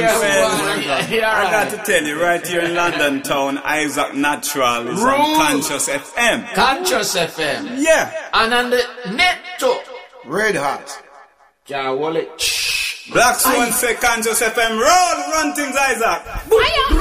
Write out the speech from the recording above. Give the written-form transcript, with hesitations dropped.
I got to tell you, right here in London town, Isaac Natural is on Conscious FM. Conscious FM. Yeah. And on the net too. Red Hot. Can't hold it. Black Swan say Conscious FM. Run things, Isaac.